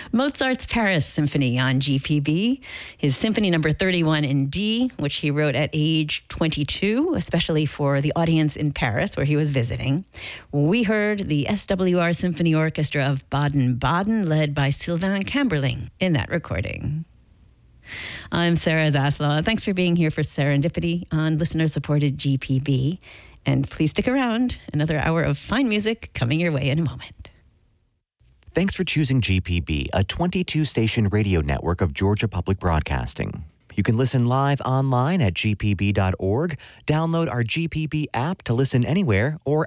Mozart's Paris Symphony on GPB, his Symphony Number 31 in D, which he wrote at age 22, especially for the audience in Paris where he was visiting. We heard the SWR Symphony Orchestra of Baden-Baden, led by Sylvain Camberling in that recording. I'm Sarah Zaslaw. Thanks for being here for Serendipity on listener-supported GPB. And please stick around. Another hour of fine music coming your way in a moment. Thanks for choosing GPB, a 22-station radio network of Georgia Public Broadcasting. You can listen live online at gpb.org, download our GPB app to listen anywhere, or